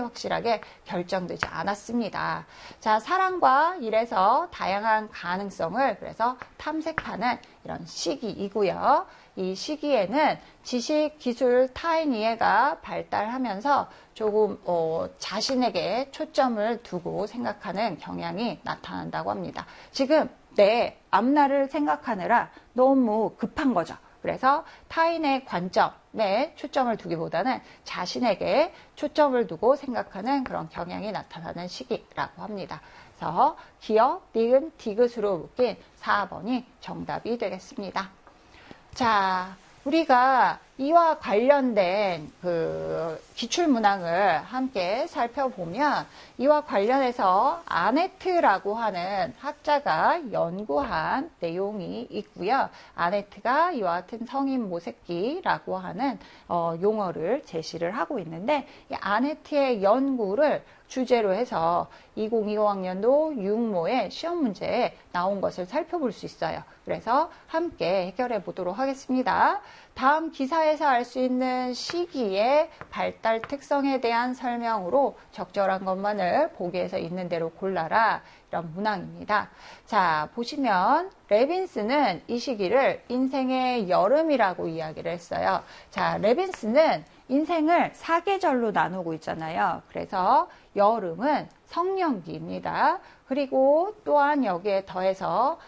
확실하게 결정되지 않았습니다. 자, 사랑과 일에서 다양한 가능성을 그래서 탐색하는 이런 시기이고요. 이 시기에는 지식, 기술, 타인 이해가 발달하면서 조금 자신에게 초점을 두고 생각하는 경향이 나타난다고 합니다. 지금 내 앞날을 생각하느라 너무 급한 거죠. 그래서 타인의 관점에 초점을 두기보다는 자신에게 초점을 두고 생각하는 그런 경향이 나타나는 시기라고 합니다. 그래서 기역, 니은, 디귿으로 묶인 4번이 정답이 되겠습니다. 자, 우리가 이와 관련된 그 기출문항을 함께 살펴보면 이와 관련해서 아네트라고 하는 학자가 연구한 내용이 있고요. 아네트가 이와 같은 성인 모색기라고 하는 용어를 제시를 하고 있는데 이 아네트의 연구를 주제로 해서 2025학년도 육모의 시험 문제에 나온 것을 살펴볼 수 있어요. 그래서 함께 해결해 보도록 하겠습니다. 다음 기사에서 알 수 있는 시기의 발달 특성에 대한 설명으로 적절한 것만을 보기에서 있는 대로 골라라. 이런 문항입니다. 자, 보시면 레빈스는 이 시기를 인생의 여름이라고 이야기를 했어요. 자, 레빈스는 인생을 4계절로 나누고 있잖아요. 그래서 여름은 성년기입니다. 그리고 또한 여기에 더해서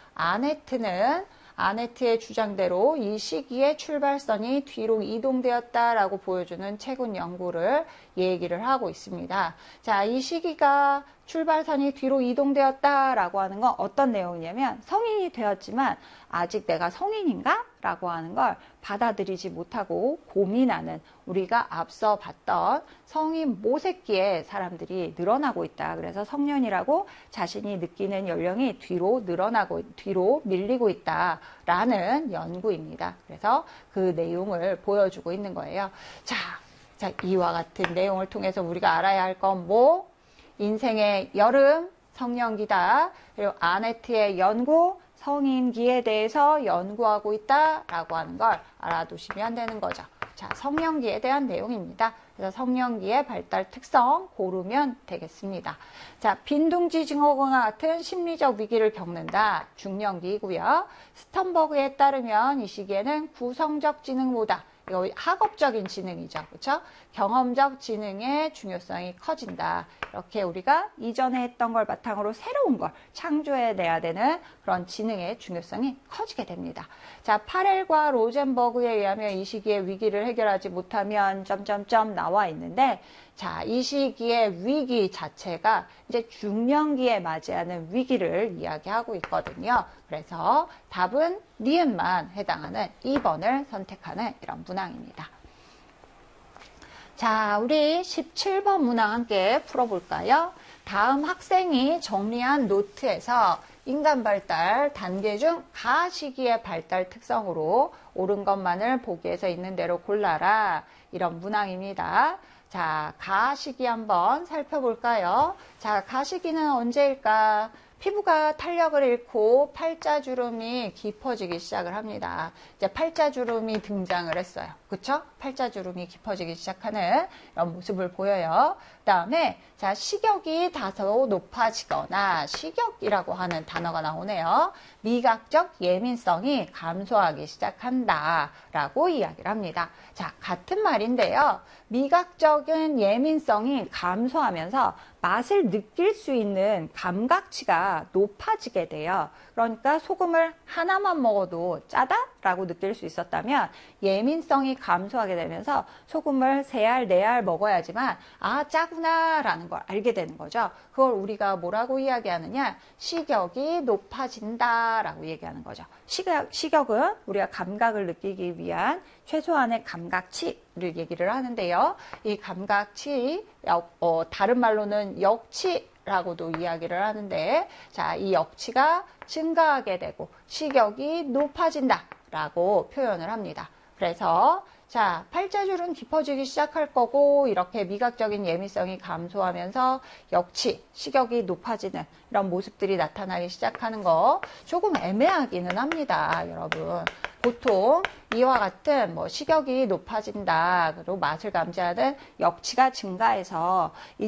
아네트의 주장대로 이 시기의 출발선이 뒤로 이동되었다라고 보여주는 최근 연구를 얘기를 하고 있습니다. 자, 이 시기가 출발선이 뒤로 이동되었다라고 하는 건 어떤 내용이냐면 성인이 되었지만 아직 내가 성인인가? 라고 하는 걸 받아들이지 못하고 고민하는 우리가 앞서 봤던 성인 모색기에 사람들이 늘어나고 있다. 그래서 성년이라고 자신이 느끼는 연령이 뒤로 밀리고 있다라는 연구입니다. 그래서 그 내용을 보여주고 있는 거예요. 자, 이와 같은 내용을 통해서 우리가 알아야 할 건 뭐? 인생의 여름, 성년기다. 그리고 아네트의 연구, 성인기에 대해서 연구하고 있다라고 하는 걸 알아두시면 되는 거죠. 자, 성년기에 대한 내용입니다. 그래서 성년기의 발달 특성 고르면 되겠습니다. 자, 빈둥지 증후군과 같은 심리적 위기를 겪는다. 중년기이고요. 스턴버그에 따르면 이 시기에는 구성적 지능보다 이거 학업적인 지능이죠. 그렇죠? 경험적 지능의 중요성이 커진다. 이렇게 우리가 이전에 했던 걸 바탕으로 새로운 걸 창조해내야 되는 그런 지능의 중요성이 커지게 됩니다. 자, 파렐과 로젠버그에 의하면 이 시기에 위기를 해결하지 못하면 점점점 나와 있는데 자, 이 시기의 위기 자체가 이제 중년기에 맞이하는 위기를 이야기하고 있거든요. 그래서 답은 니은만 해당하는 2번을 선택하는 이런 문항입니다. 자, 우리 17번 문항 함께 풀어볼까요? 다음 학생이 정리한 노트에서 인간 발달 단계 중 가 시기의 발달 특성으로 옳은 것만을 보기에서 있는 대로 골라라. 이런 문항입니다. 자, 가 시기 한번 살펴볼까요? 자, 가 시기는 언제일까? 피부가 탄력을 잃고 팔자주름이 깊어지기 시작을 합니다. 이제 팔자주름이 등장을 했어요. 그쵸? 팔자주름이 깊어지기 시작하는 이런 모습을 보여요. 그 다음에 자, 시격이 다소 높아지거나 시격이라고 하는 단어가 나오네요. 미각적 예민성이 감소하기 시작한다 라고 이야기를 합니다. 자, 같은 말인데요. 미각적인 예민성이 감소하면서 맛을 느낄 수 있는 감각치가 높아지게 돼요. 그러니까 소금을 하나만 먹어도 짜다? 라고 느낄 수 있었다면 예민성이 감소하게 되면서 소금을 3알, 4알 먹어야지만 아, 짜구나 라는 걸 알게 되는 거죠. 그걸 우리가 뭐라고 이야기하느냐? 시격이 높아진다 라고 얘기하는 거죠. 시격은 우리가 감각을 느끼기 위한 최소한의 감각치를 얘기를 하는데요. 이 감각치, 다른 말로는 역치라고도 이야기를 하는데, 자, 이 역치가 증가하게 되고 시격이 높아진다 라고 표현을 합니다. 그래서 자, 팔자줄은 깊어지기 시작할 거고 이렇게 미각적인 예민성이 감소하면서 역치, 시격이 높아지는 이런 모습들이 나타나기 시작하는 거 조금 애매하기는 합니다, 여러분. 보통 이와 같은 시격이 높아진다, 그리고 맛을 감지하는 역치가 증가해서